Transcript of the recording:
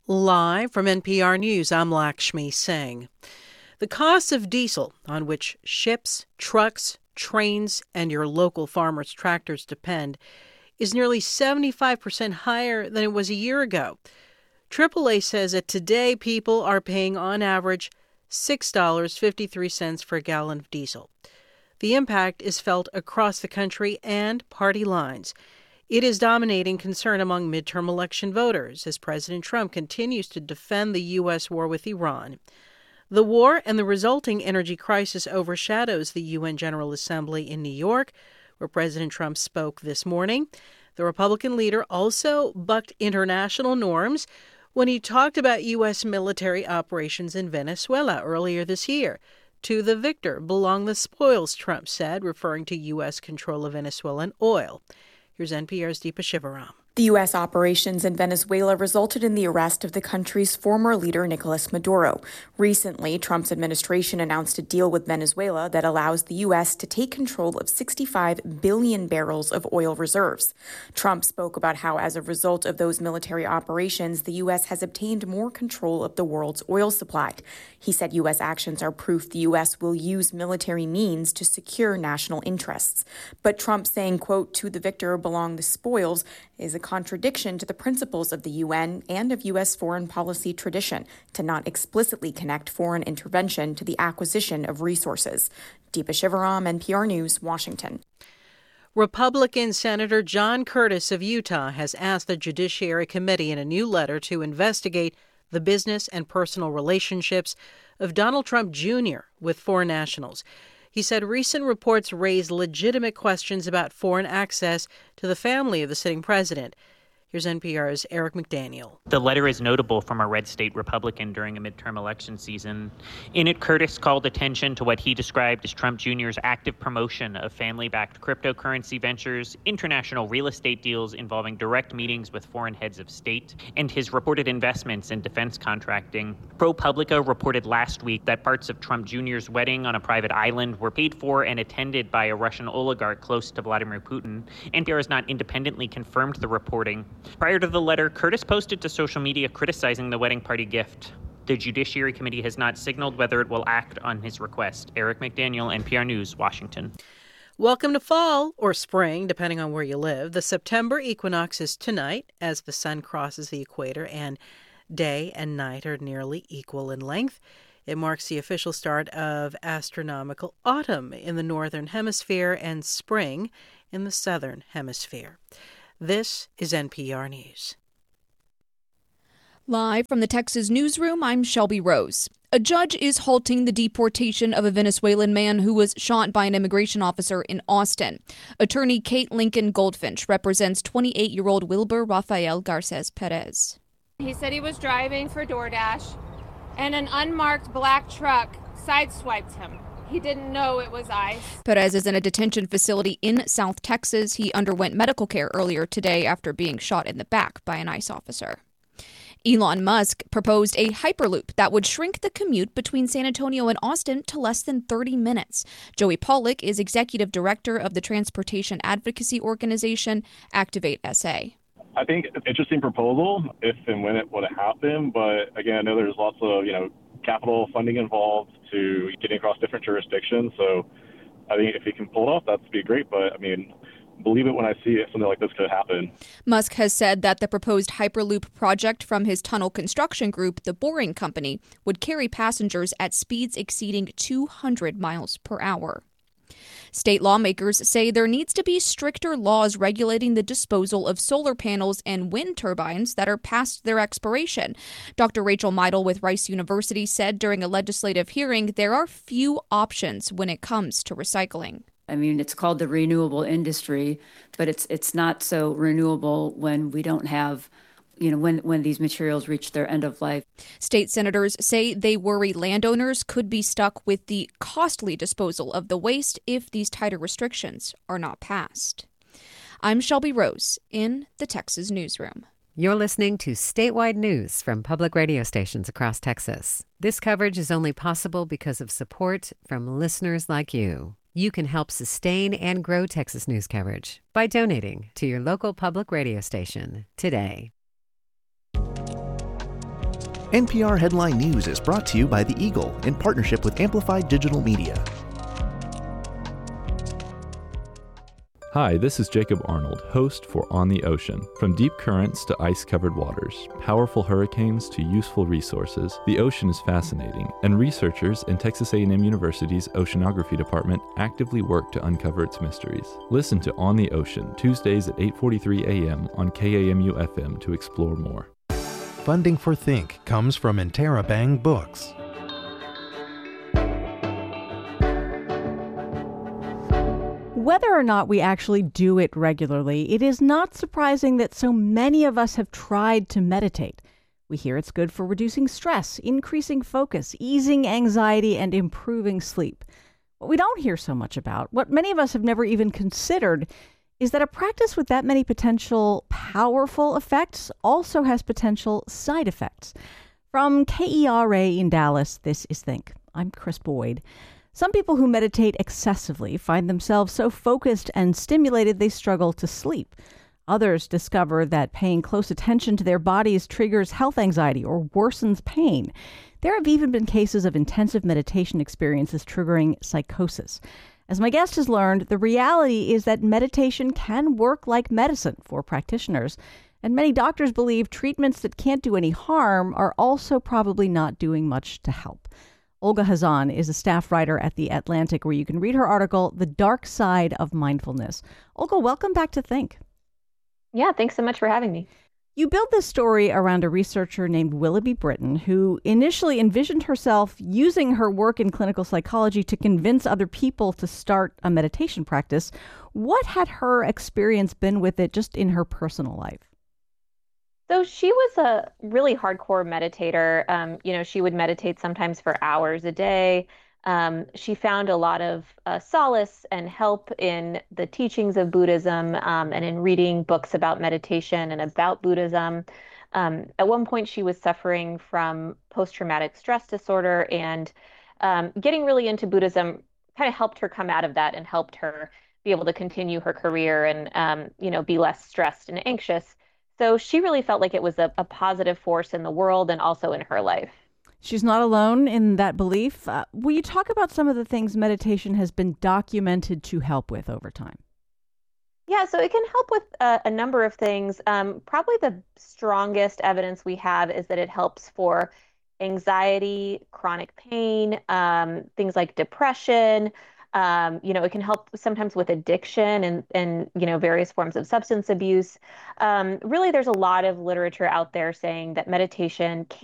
Live from NPR News, I'm Lakshmi Singh. The cost of diesel, on which ships, trucks, trains, and your local farmers' tractors depend, is nearly 75% higher than it was a year ago. AAA says that today people are paying on average $6.53 for a gallon of diesel. The impact is felt across the country and party lines. It is dominating concern among midterm election voters as President Trump continues to defend the U.S. war with Iran. The war and the resulting energy crisis overshadows the UN General Assembly in New York, where President Trump spoke this morning. The Republican leader also bucked international norms when he talked about U.S. military operations in Venezuela earlier this year. To the victor belong the spoils, Trump said, referring to U.S. control of Venezuelan oil. Here's NPR's Deepa Shivaram. The U.S. operations in Venezuela resulted in the arrest of the country's former leader, Nicolas Maduro. Recently, Trump's administration announced a deal with Venezuela that allows the U.S. to take control of 65 billion barrels of oil reserves. Trump spoke about how, as a result of those military operations, the U.S. has obtained more control of the world's oil supply. He said U.S. actions are proof the U.S. will use military means to secure national interests. But Trump saying, quote, "to the victor belong the spoils," is a contradiction to the principles of the UN and of U.S. foreign policy tradition to not explicitly connect foreign intervention to the acquisition of resources. Deepa Shivaram, NPR News, Washington. Republican Senator John Curtis of Utah has asked the Judiciary Committee in a new letter to investigate the business and personal relationships of Donald Trump Jr. with foreign nationals. He said recent reports raise legitimate questions about foreign access to the family of the sitting president. Here's NPR's Eric McDaniel. The letter is notable from a red state Republican during a midterm election season. In it, Curtis called attention to what he described as Trump Jr.'s active promotion of family-backed cryptocurrency ventures, international real estate deals involving direct meetings with foreign heads of state, and his reported investments in defense contracting. ProPublica reported last week that parts of Trump Jr.'s wedding on a private island were paid for and attended by a Russian oligarch close to Vladimir Putin. NPR has not independently confirmed the reporting. Prior to the letter, Curtis posted to social media criticizing the wedding party gift. The Judiciary Committee has not signaled whether it will act on his request. Eric McDaniel, NPR News, Washington. Welcome to fall, or spring, depending on where you live. The September equinox is tonight as the sun crosses the equator and day and night are nearly equal in length. It marks the official start of astronomical autumn in the northern hemisphere and spring in the southern hemisphere. This is NPR News. Live from the Texas newsroom, I'm Shelby Rose. A judge is halting the deportation of a Venezuelan man who was shot by an immigration officer in Austin. Attorney Kate Lincoln Goldfinch represents 28-year-old Wilbur Rafael Garces Perez. He said he was driving for DoorDash, and an unmarked black truck sideswiped him. He didn't know it was ICE. Perez is in a detention facility in South Texas. He underwent medical care earlier today after being shot in the back by an ICE officer. Elon Musk proposed a Hyperloop that would shrink the commute between San Antonio and Austin to less than 30 minutes. Joey Pollack is executive director of the transportation advocacy organization Activate SA. I think it's an interesting proposal if and when it would happen, but again, I know there's lots of, capital funding involved to getting across different jurisdictions. So I think if he can pull it off, that'd be great. But believe it when I see it, something like this could happen. Musk has said that the proposed Hyperloop project from his tunnel construction group, The Boring Company, would carry passengers at speeds exceeding 200 miles per hour. State lawmakers say there needs to be stricter laws regulating the disposal of solar panels and wind turbines that are past their expiration. Dr. Rachel Meidel with Rice University said during a legislative hearing there are few options when it comes to recycling. It's called the renewable industry, but it's not so renewable when we don't have when these materials reach their end of life. State senators say they worry landowners could be stuck with the costly disposal of the waste if these tighter restrictions are not passed. I'm Shelby Rose in the Texas newsroom. You're listening to statewide news from public radio stations across Texas. This coverage is only possible because of support from listeners like you. You can help sustain and grow Texas news coverage by donating to your local public radio station today. NPR Headline News is brought to you by The Eagle in partnership with Amplified Digital Media. Hi, this is Jacob Arnold, host for On the Ocean. From deep currents to ice-covered waters, powerful hurricanes to useful resources, the ocean is fascinating, and researchers in Texas A&M University's Oceanography Department actively work to uncover its mysteries. Listen to On the Ocean, Tuesdays at 8:43 a.m. on KAMU-FM to explore more. Funding for Think comes from Interabang Books. Whether or not we actually do it regularly, it is not surprising that so many of us have tried to meditate. We hear it's good for reducing stress, increasing focus, easing anxiety, and improving sleep. What we don't hear so much about, what many of us have never even considered, is that a practice with that many potential powerful effects also has potential side effects. From KERA in Dallas, this is Think. I'm Chris Boyd. Some people who meditate excessively find themselves so focused and stimulated they struggle to sleep. Others discover that paying close attention to their bodies triggers health anxiety or worsens pain. There have even been cases of intensive meditation experiences triggering psychosis. As my guest has learned, the reality is that meditation can work like medicine for practitioners, and many doctors believe treatments that can't do any harm are also probably not doing much to help. Olga Khazan is a staff writer at The Atlantic, where you can read her article, The Dark Side of Mindfulness. Olga, welcome back to Think. Yeah, thanks so much for having me. You built this story around a researcher named Willoughby Britton, who initially envisioned herself using her work in clinical psychology to convince other people to start a meditation practice. What had her experience been with it just in her personal life? So she was a really hardcore meditator. She would meditate sometimes for hours a day. She found a lot of solace and help in the teachings of Buddhism and in reading books about meditation and about Buddhism. At one point, she was suffering from post-traumatic stress disorder, and getting really into Buddhism kind of helped her come out of that and helped her be able to continue her career and, be less stressed and anxious. So she really felt like it was a positive force in the world and also in her life. She's not alone in that belief. Will you talk about some of the things meditation has been documented to help with over time? Yeah, so it can help with a number of things. Probably the strongest evidence we have is that it helps for anxiety, chronic pain, things like depression. It can help sometimes with addiction and various forms of substance abuse. Really, there's a lot of literature out there saying that meditation